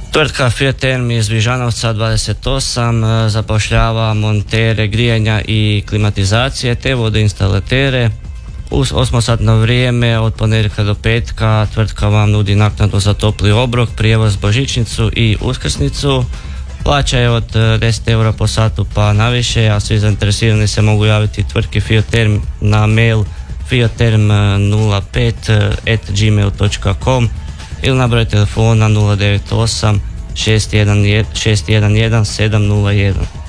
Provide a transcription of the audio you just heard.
Tvrtka Fiotherm iz Vižanovca 28 zapošljava montere grijanja i klimatizacije te vodoinstalatere. Uz 8-satno vrijeme od ponedjeljka do petka tvrtka vam nudi naknadu za topli obrok, prijevoz, božićnicu i uskrsnicu. Plaća je od 10 eura po satu pa naviše, a svi zainteresirani se mogu javiti tvrtki Fiotherm na mail fiotherm05@gmail.com ili na broj telefona 098 611 701.